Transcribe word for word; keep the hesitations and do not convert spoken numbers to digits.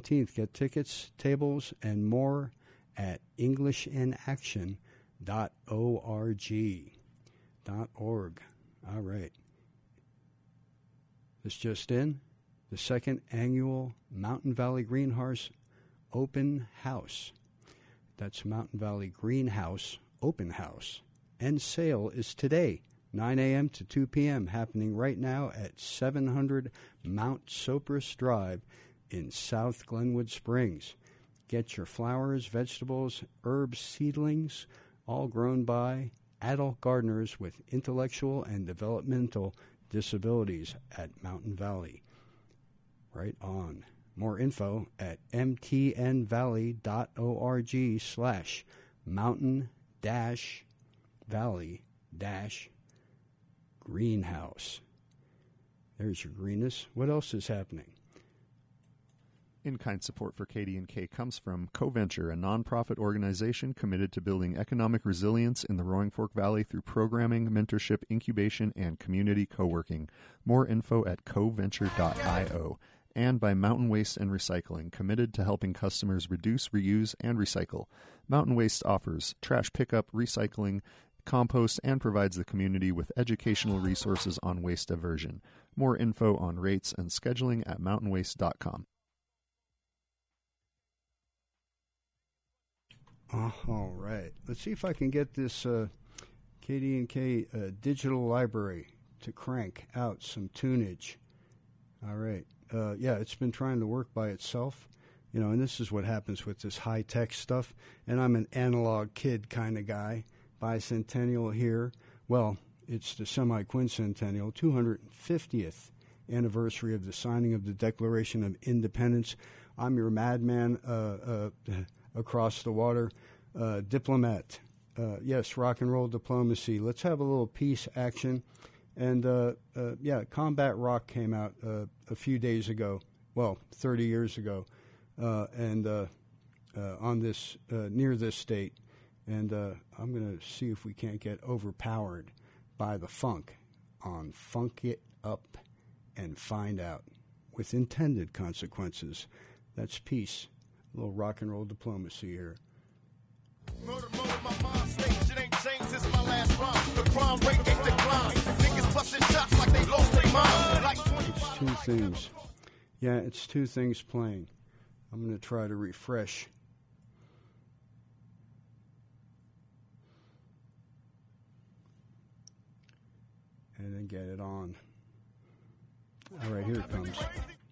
nineteenth. Get tickets, tables, and more at english in action dot org. Dot org. All right. This just in, the second annual Mountain Valley Greenhouse Open House. That's Mountain Valley Greenhouse Open House. And sale is today, nine a.m. to two p.m., happening right now at seven hundred Mount Sopris Drive in South Glenwood Springs. Get your flowers, vegetables, herbs, seedlings, all grown by adult gardeners with intellectual and developmental disabilities at Mountain Valley. Right on. More info at mtnvalley.org slash mountain dash valley dash greenhouse. There's your greenness. What else is happening? In-kind support for K D and K comes from CoVenture, a nonprofit organization committed to building economic resilience in the Roaring Fork Valley through programming, mentorship, incubation, and community co-working. More info at coventure dot io. And by Mountain Waste and Recycling, committed to helping customers reduce, reuse, and recycle. Mountain Waste offers trash pickup, recycling, compost, and provides the community with educational resources on waste diversion. More info on rates and scheduling at mountain waste dot com. Uh, all right. Let's see if I can get this uh, K D and K uh, digital library to crank out some tunage. All right. Uh, yeah, it's been trying to work by itself. You know, and this is what happens with this high-tech stuff. And I'm an analog kid kind of guy. Bicentennial here. Well, it's the semi-quincentennial, two hundred fiftieth anniversary of the signing of the Declaration of Independence. I'm your madman uh, uh, across the water, uh, diplomat. Uh, yes, rock and roll diplomacy. Let's have a little peace action. And, uh, uh, yeah, Combat Rock came out uh, a few days ago, well, thirty years ago, uh, and uh, uh, on this, uh, near this state. And uh, I'm going to see if we can't get overpowered by the funk on Funk It Up and Find Out, with intended consequences. That's peace. A little rock and roll diplomacy here. Murder, murder, my mind states, it ain't changed since my last rhyme. The crime rate ain't declined. Niggas busting shots like they lost their mind. Like it's two things. Yeah, it's two things playing. I'm going to try to refresh. And then get it on. All right, here it comes.